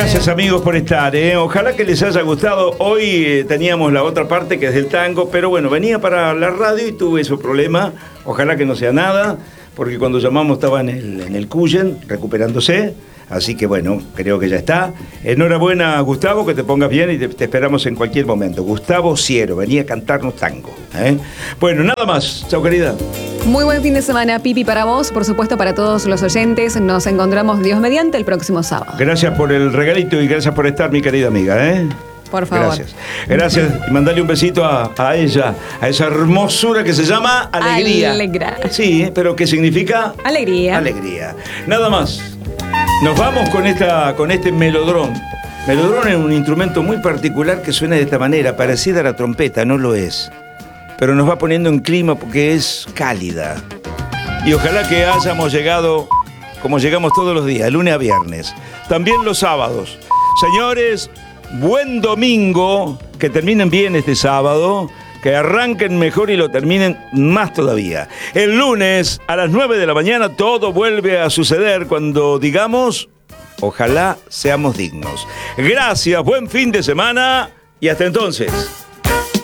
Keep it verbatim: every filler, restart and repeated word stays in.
Gracias, amigos, por estar, ¿eh? Ojalá que les haya gustado. Hoy eh, teníamos la otra parte que es del tango, pero bueno, venía para la radio y tuve ese problema. Ojalá que no sea nada, porque cuando llamamos estaba en el, en el Cuyen, recuperándose. Así que bueno, creo que ya está. Enhorabuena, Gustavo, que te pongas bien y te, te esperamos en cualquier momento. Gustavo Ciero, venía a cantarnos tango, ¿eh? Bueno, nada más. Chao, querida. Muy buen fin de semana, Pipi, para vos, por supuesto para todos los oyentes. Nos encontramos, Dios mediante, el próximo sábado. Gracias por el regalito y gracias por estar, mi querida amiga, ¿eh? Por favor. Gracias. Gracias. Y mandale un besito a, a ella, a esa hermosura que se llama alegría. Alegra. Sí, pero ¿qué significa? Alegría. Alegría. Nada más. Nos vamos con, esta, con este melodrón. Melodrón es un instrumento muy particular que suena de esta manera, parecida a la trompeta, no lo es. Pero nos va poniendo en clima porque es cálida. Y ojalá que hayamos llegado como llegamos todos los días, lunes a viernes. También los sábados. Señores, buen domingo, que terminen bien este sábado, que arranquen mejor y lo terminen más todavía. El lunes a las nueve de la mañana todo vuelve a suceder cuando digamos, ojalá seamos dignos. Gracias, buen fin de semana y hasta entonces.